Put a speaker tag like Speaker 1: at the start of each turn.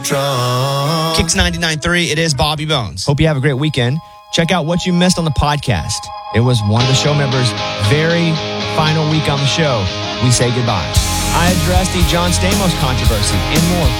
Speaker 1: Kicks 99.3, it is Bobby Bones.
Speaker 2: Hope you have a great weekend. Check out what you missed on the podcast. It was one of the show members' very final week on the show. We say goodbye. I addressed the John Stamos controversy and more